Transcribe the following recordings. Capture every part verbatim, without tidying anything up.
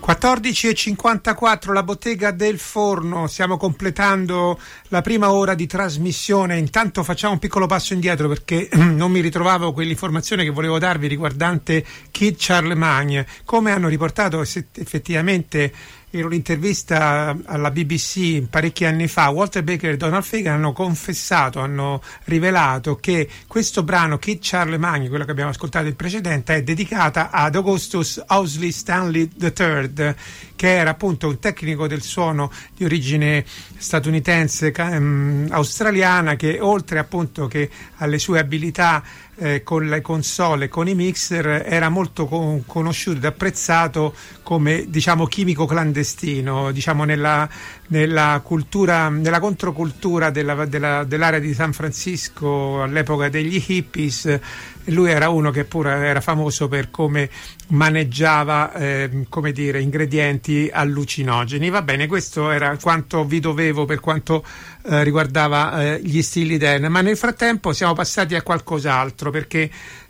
quattordici e cinquantaquattro, la bottega del forno, stiamo completando la prima ora di trasmissione. Intanto facciamo un piccolo passo indietro perché non mi ritrovavo quell'informazione che volevo darvi riguardante Kid Charlemagne. Come hanno riportato effettivamente in un'intervista alla B B C parecchi anni fa, Walter Baker e Donald Fagen hanno confessato, hanno rivelato che questo brano Kid Charlemagne, quello che abbiamo ascoltato in precedenza, è dedicata ad Augustus Owsley Stanley the third, che era appunto un tecnico del suono di origine statunitense, um, australiana, che oltre appunto che alle sue abilità Eh, con le console, con i mixer, era molto con, conosciuto ed apprezzato come, diciamo, chimico clandestino, diciamo nella, nella cultura, nella controcultura della, della, dell'area di San Francisco all'epoca degli hippies. Lui era uno che pure era famoso per come maneggiava eh, come dire ingredienti allucinogeni. Va bene, questo era quanto vi dovevo per quanto eh, riguardava eh, gli Steely Dan, ma nel frattempo siamo passati a qualcos'altro, perché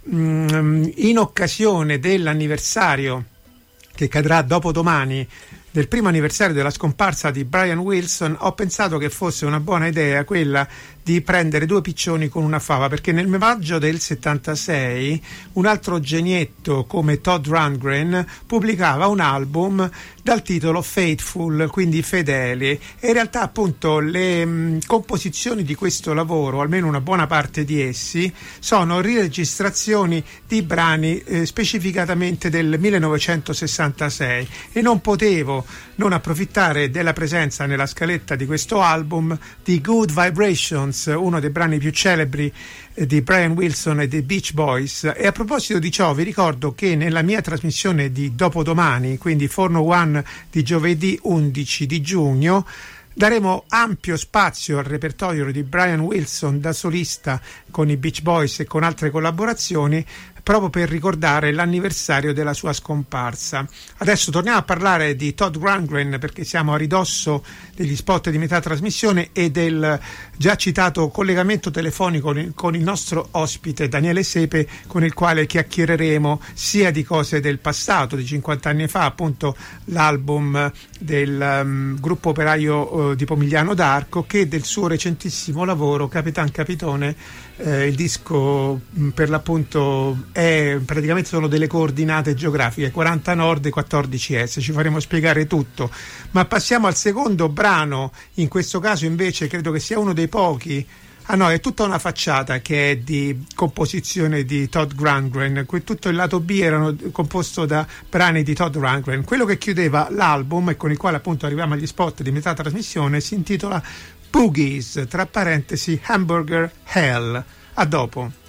mh, in occasione dell'anniversario che cadrà dopodomani del primo anniversario della scomparsa di Brian Wilson, ho pensato che fosse una buona idea quella di prendere due piccioni con una fava, perché nel maggio del settantasei un altro genietto come Todd Rundgren pubblicava un album dal titolo Faithful, quindi fedeli, e in realtà appunto le mh, composizioni di questo lavoro, almeno una buona parte di essi, sono riregistrazioni di brani eh, specificatamente del millenovecentosessantasei, e non potevo non approfittare della presenza nella scaletta di questo album di Good Vibrations, uno dei brani più celebri di Brian Wilson e dei Beach Boys. E a proposito di ciò vi ricordo che nella mia trasmissione di dopodomani, quindi Forno One di giovedì undici di giugno, daremo ampio spazio al repertorio di Brian Wilson da solista con i Beach Boys e con altre collaborazioni, proprio per ricordare l'anniversario della sua scomparsa. Adesso torniamo a parlare di Todd Rundgren, perché siamo a ridosso degli spot di metà trasmissione e del già citato collegamento telefonico con il nostro ospite Daniele Sepe, con il quale chiacchiereremo sia di cose del passato, di cinquanta anni fa, appunto l'album del um, gruppo operaio uh, di Pomigliano d'Arco, che del suo recentissimo lavoro Capitan Capitone. Eh, il disco mh, per l'appunto è praticamente sono delle coordinate geografiche, quaranta nord e quattordici est, ci faremo spiegare tutto. Ma passiamo al secondo brano. In questo caso invece credo che sia uno dei pochi, ah no, è tutta una facciata che è di composizione di Todd Rundgren. Tutto il lato B erano composto da brani di Todd Rundgren. Quello che chiudeva l'album e con il quale appunto arriviamo agli spot di metà trasmissione si intitola Boogies, tra parentesi Hamburger Hell. A dopo.